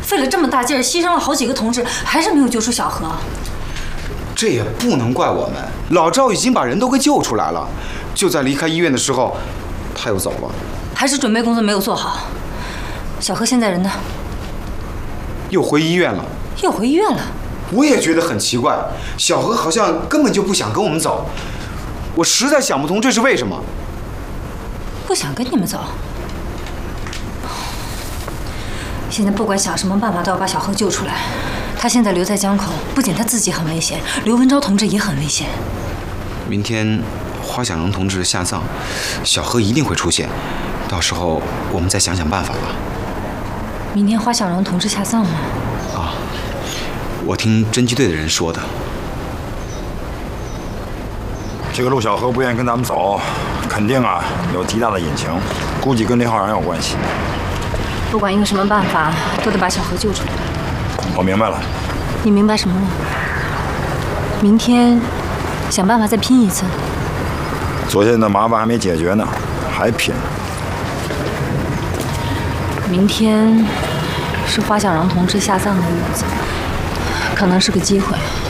费了这么大劲儿，牺牲了好几个同志，还是没有救出小何。 这也不能怪我们，老赵已经把人都给救出来了，就在离开医院的时候，他又走了。 还是准备工作没有做好。小何现在人呢？ 又回医院了。 又回医院了。 我也觉得很奇怪，小何好像根本就不想跟我们走，我实在想不通这是为什么。 不想跟你们走。现在不管想什么办法，都要把小何救出来。他现在留在江口，不仅他自己很危险，刘文昭同志也很危险。 明天花小荣同志下葬，小何一定会出现，到时候我们再想想办法吧。 明天花小荣同志下葬吗？ 啊，我听侦缉队的人说的。 这个陆小河不愿意跟咱们走，肯定啊有极大的隐情，估计跟林浩然有关系。 不管用什么办法，都得把小何救出来。 我明白了。 你明白什么了？明天想办法再拼一次。 昨天的麻烦还没解决呢，还拼。 明天是花小荣同志下葬的日子，可能是个机会。